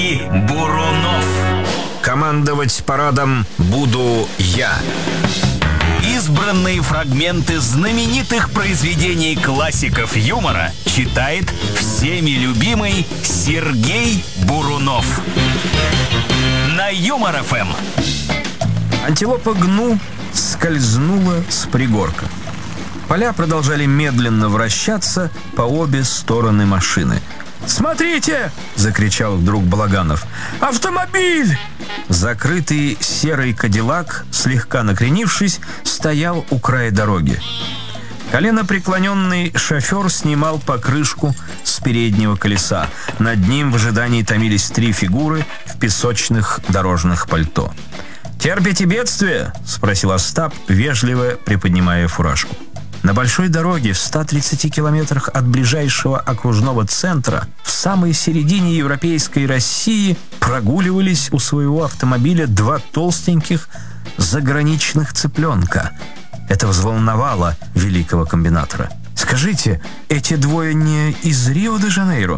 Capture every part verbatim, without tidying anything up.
И Бурунов. Командовать парадом буду я. Избранные фрагменты знаменитых произведений классиков юмора читает всеми любимый Сергей Бурунов. На Юмор эф эм. Антилопа Гну скользнула с пригорка. Поля продолжали медленно вращаться по обе стороны машины. «Смотрите!» — закричал вдруг Балаганов. «Автомобиль!» Закрытый серый кадиллак, слегка накренившись, стоял у края дороги. Коленопреклоненный шофер снимал покрышку с переднего колеса. Над ним в ожидании томились три фигуры в песочных дорожных пальто. «Терпите бедствие?» — спросил Остап, вежливо приподнимая фуражку. На большой дороге в ста тридцати километрах от ближайшего окружного центра, в самой середине европейской России, прогуливались у своего автомобиля два толстеньких заграничных цыпленка. Это взволновало великого комбинатора. «Скажите, эти двое не из Рио-де-Жанейро?»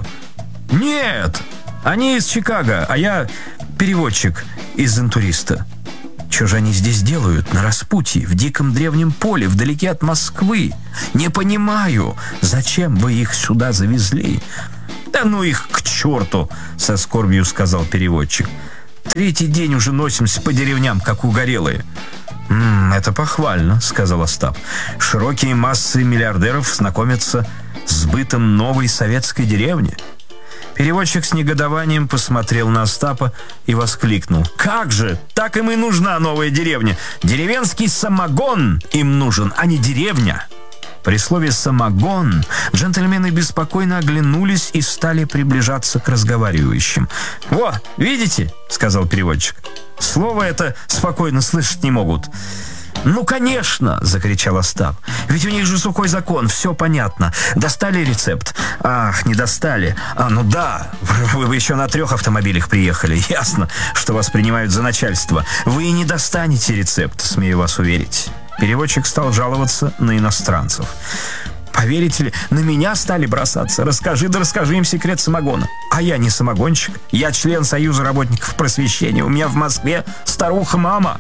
«Нет, они из Чикаго, а я переводчик из «Интуриста». Что же они здесь делают, на распутье, в диком древнем поле, вдалеке от Москвы? Не понимаю, зачем вы их сюда завезли?» «Да ну их к черту!» — со скорбью сказал переводчик. «Третий день уже носимся по деревням, как угорелые». «М-м, это похвально», — сказал Остап. «Широкие массы миллиардеров знакомятся с бытом новой советской деревни». Переводчик с негодованием посмотрел на Остапа и воскликнул: «Как же! Так им и нужна новая деревня! Деревенский самогон им нужен, а не деревня!» При слове «самогон» джентльмены беспокойно оглянулись и стали приближаться к разговаривающим. «Во, видите?» — сказал переводчик. «Слово это спокойно слышать не могут». «Ну, конечно!» — закричал Остап. «Ведь у них же сухой закон, все понятно. Достали рецепт?» «Ах, не достали. А, ну да, вы, вы еще на трех автомобилях приехали. Ясно, что вас принимают за начальство. Вы и не достанете рецепт, смею вас уверить». Переводчик стал жаловаться на иностранцев. «Поверите ли, на меня стали бросаться. Расскажи, да расскажи им секрет самогона. А я не самогонщик. Я член Союза работников просвещения. У меня в Москве старуха-мама».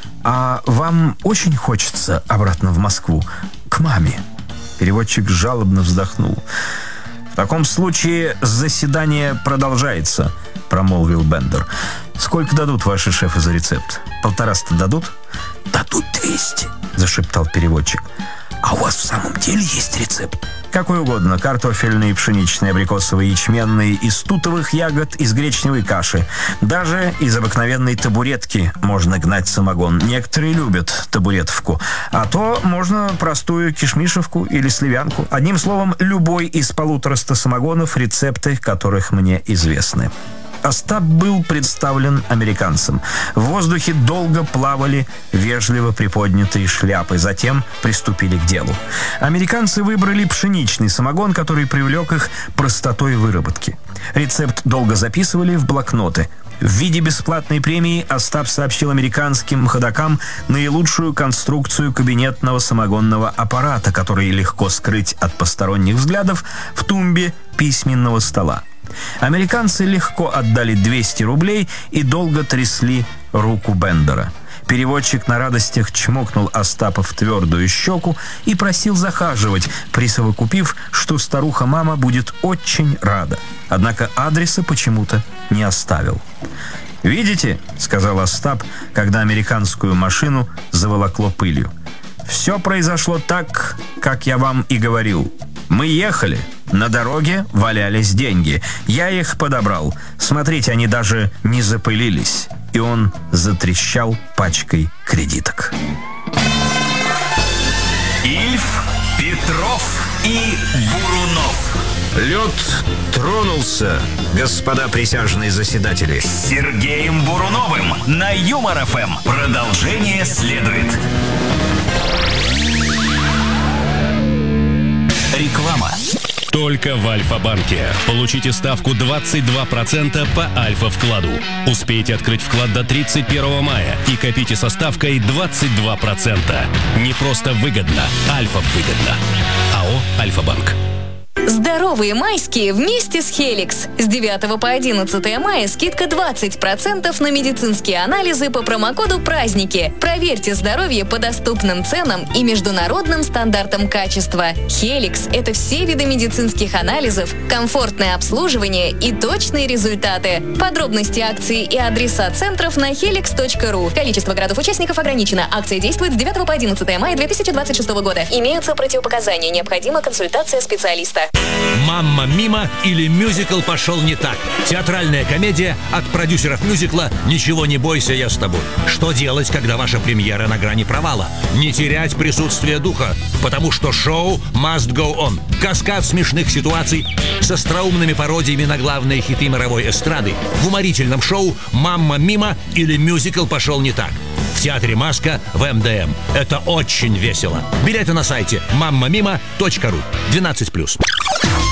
«А вам очень хочется обратно в Москву, к маме?» Переводчик жалобно вздохнул. «В таком случае заседание продолжается», — промолвил Бендер. «Сколько дадут ваши шефы за рецепт? Полтораста дадут?» «Дадут двести», — зашептал переводчик. «А у вас в самом деле есть рецепт?» «Какой угодно. Картофельный, пшеничный, абрикосовый, ячменный, из тутовых ягод, из гречневой каши. Даже из обыкновенной табуретки можно гнать самогон. Некоторые любят табуретовку. А то можно простую кишмишевку или сливянку. Одним словом, любой из полутораста самогонов, рецепты которых мне известны». Остап был представлен американцам. В воздухе долго плавали вежливо приподнятые шляпы, затем приступили к делу. Американцы выбрали пшеничный самогон, который привлек их простотой выработки. Рецепт долго записывали в блокноты. В виде бесплатной премии Остап сообщил американским ходокам наилучшую конструкцию кабинетного самогонного аппарата, который легко скрыть от посторонних взглядов в тумбе письменного стола. Американцы легко отдали двести рублей и долго трясли руку Бендера. Переводчик на радостях чмокнул Остапа в твердую щеку и просил захаживать, присовокупив, что старуха-мама будет очень рада. Однако адреса почему-то не оставил. «Видите?» — сказал Остап, когда американскую машину заволокло пылью. «Все произошло так, как я вам и говорил. Мы ехали. На дороге валялись деньги. Я их подобрал. Смотрите, они даже не запылились». И он затрещал пачкой кредиток. Ильф, Петров и Бурунов. Лед тронулся, господа присяжные заседатели. С Сергеем Буруновым на Юмор эф эм. Продолжение следует. Реклама. Только в Альфа-банке. Получите ставку двадцать два процента по Альфа-вкладу. Успейте открыть вклад до тридцать первого мая и копите со ставкой двадцать два процента. Не просто выгодно, Альфа-выгодно. АО «Альфа-банк». Здоровые майские вместе с Хеликс. С девятого по одиннадцатое мая скидка двадцать процентов на медицинские анализы по промокоду «Праздники». Проверьте здоровье по доступным ценам и международным стандартам качества. Хеликс – это все виды медицинских анализов, комфортное обслуживание и точные результаты. Подробности акции и адреса центров на хеликс точка ру. Количество городов-участников ограничено. Акция действует с девятого по одиннадцатое мая две тысячи двадцать шестого года. Имеются противопоказания. Необходима консультация специалиста. «Мамма Мима» или «Мюзикл пошел не так». Театральная комедия от продюсеров мюзикла «Ничего не бойся, я с тобой». Что делать, когда ваша премьера на грани провала? Не терять присутствие духа, потому что шоу must go on. Каскад смешных ситуаций с остроумными пародиями на главные хиты мировой эстрады в уморительном шоу «Мамма Мима» или «Мюзикл пошел не так». В театре «Маска» в эм дэ эм. Это очень весело. Билеты на сайте мамма мима точка ру. двенадцать плюс.